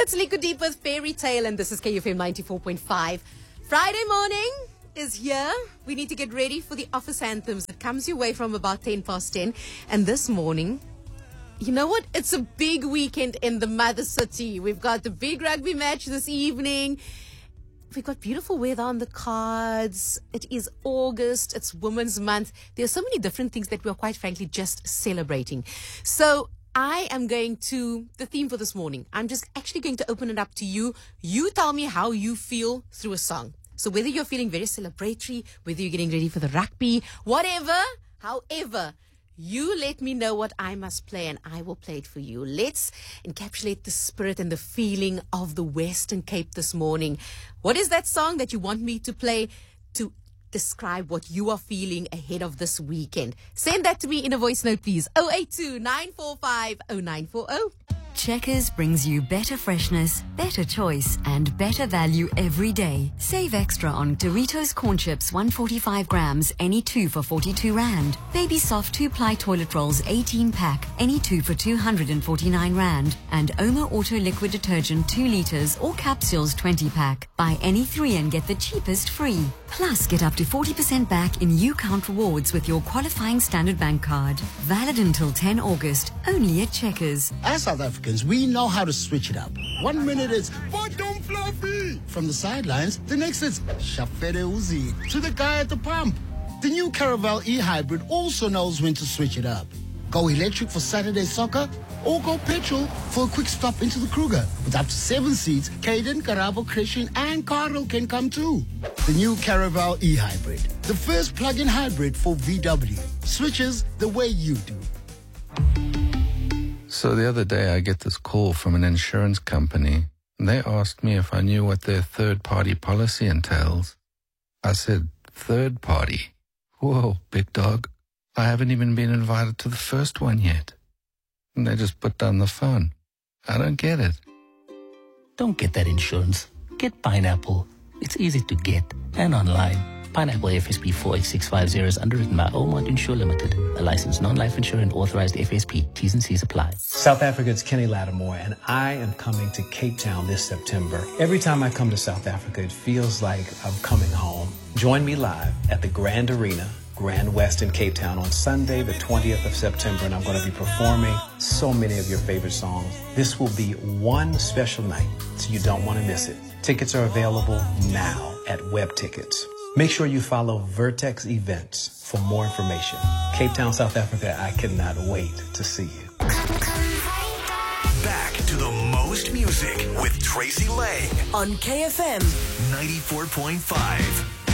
It's Liku Deep with Fairy Tale, and this is KFM 94.5. Friday morning is here. We need to get ready for the office anthems. It comes your way from about 10 past 10. And this morning, you know what? It's a big weekend in the mother city. We've got the big rugby match this evening. We've got beautiful weather on the cards. It is August. It's Women's Month. There are so many different things that we are quite frankly just celebrating. So I am going to the theme for this morning. I'm just actually going to open it up to you. You tell me how you feel through a song. So whether you're feeling very celebratory, whether you're getting ready for the rugby, whatever, however, you let me know what I must play and I will play it for you. Let's encapsulate the spirit and the feeling of the Western Cape this morning. What is that song that you want me to play to describe what you are feeling ahead of this weekend? Send that to me in a voice note, please. 082 945 0940. Checkers brings you better freshness, better choice, and better value every day. Save extra on Doritos corn chips 145 grams, any 2 for 42 Rand. Baby Soft 2-ply toilet rolls 18 pack, any 2 for 249 Rand. And Oma Auto liquid detergent 2 liters or capsules 20 pack. Buy any 3 and get the cheapest free. Plus, get up to 40% back in UCount rewards with your qualifying Standard Bank card. Valid until 10 August, only at Checkers. As South Africans, we know how to switch it up. 1 minute it's bottom fluffy from the sidelines. The next it's Shafere Uzi to the guy at the pump. The new Caravel e-hybrid also knows when to switch it up. Go electric for Saturday soccer or go petrol for a quick stop into the Kruger. With up to 7 seats, Caden, Karabo, Christian and Carl can come too. The new Caravel e-hybrid. The first plug-in hybrid for VW. Switches the way you do. So the other day I get this call from an insurance company, and they asked me if I knew what their third-party policy entails. I said, third party? Whoa, big dog. I haven't even been invited to the first one yet. And they just put down the phone. I don't get it. Don't get that insurance. Get Pineapple. It's easy to get and online. Pineapple FSP 48650 is underwritten by Oldmont Insure Limited, a licensed non-life insurer and authorized FSP. T's and C's apply. South Africa, it's Kenny Lattimore, and I am coming to Cape Town this September. Every time I come to South Africa, it feels like I'm coming home. Join me live at the Grand Arena, Grand West in Cape Town on Sunday, the 20th of September, and I'm going to be performing so many of your favorite songs. This will be one special night, so you don't want to miss it. Tickets are available now at Web Tickets. Make sure you follow Vertex Events for more information. Cape Town, South Africa, I cannot wait to see you. Back to the most music with Tracy Lang On KFM 94.5.